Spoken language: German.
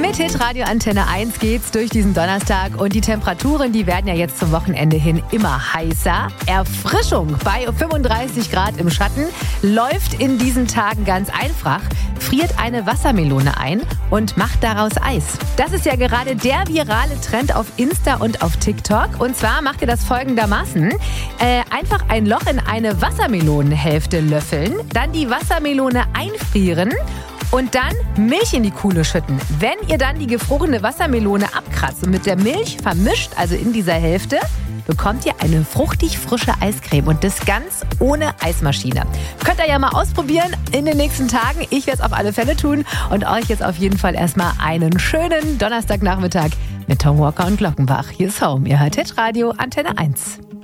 Mit Hitradio Antenne 1 geht's durch diesen Donnerstag und die Temperaturen, die werden ja jetzt zum Wochenende hin immer heißer. Erfrischung bei 35 Grad im Schatten läuft in diesen Tagen ganz einfach. Friert eine Wassermelone ein und macht daraus Eis. Das ist ja gerade der virale Trend auf Insta und auf TikTok. Und zwar macht ihr das folgendermaßen. Einfach ein Loch in eine Wassermelonenhälfte löffeln, dann die Wassermelone einfrieren und dann Milch in die Kuhle schütten. Wenn ihr dann die gefrorene Wassermelone abkratzt und mit der Milch vermischt, also in dieser Hälfte, bekommt ihr eine fruchtig frische Eiscreme und das ganz ohne Eismaschine. Könnt ihr ja mal ausprobieren in den nächsten Tagen. Ich werde es auf alle Fälle tun und euch jetzt auf jeden Fall erstmal einen schönen Donnerstagnachmittag mit Tom Walker und Glockenbach. Hier ist Home, ihr hört Hitradio Antenne 1.